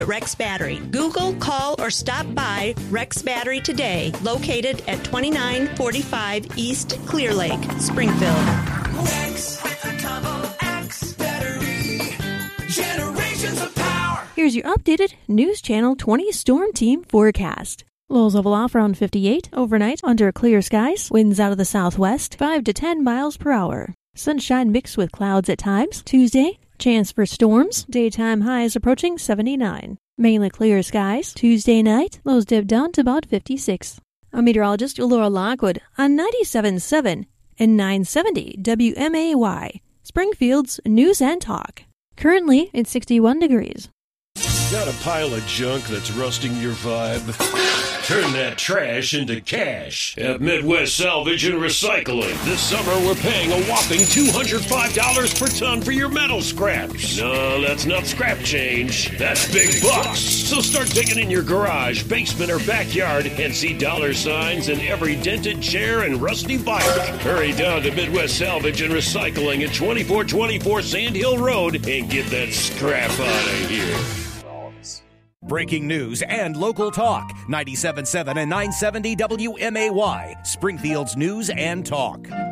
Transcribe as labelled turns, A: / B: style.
A: Rex Battery. Google, call, or stop by Rex Battery today, located at 2945 East Clear Lake, Springfield.
B: Rex with a double X battery. Generations of power.
C: Here's your updated News Channel 20 Storm Team forecast. Lows level off around 58 overnight under clear skies. Winds out of the southwest 5 to 10 miles per hour. Sunshine mixed with clouds at times. Tuesday, chance for storms. Daytime highs approaching 79. Mainly clear skies. Tuesday night, lows dip down to about 56. I'm meteorologist Laura Lockwood on 97.7 and 970 WMAY, Springfield's News and Talk. Currently, it's 61 degrees.
D: Got a pile of junk that's rusting your vibe? Turn that trash into cash at Midwest Salvage and Recycling. This summer, we're paying a whopping $205 per ton for your metal scraps. No, that's not scrap change. That's big bucks. So start digging in your garage, basement, or backyard and see dollar signs in every dented chair and rusty bike. Hurry down to Midwest Salvage and Recycling at 2424 Sand Hill Road and get that scrap out of here.
E: Breaking news and local talk. 97.7 and 970 WMAY, Springfield's News and Talk.